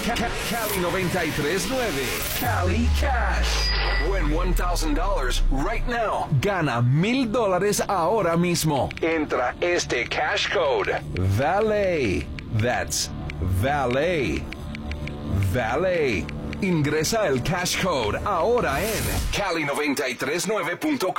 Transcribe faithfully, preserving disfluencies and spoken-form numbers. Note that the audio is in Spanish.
Cali noventa y tres punto nueve. Cali Cash. Win one thousand dollars right now. Gana mil dólares ahora mismo. Entra este cash code. Valet. That's Valet. Valet. Ingresa el cash code ahora en cali noventa y tres nueve punto com.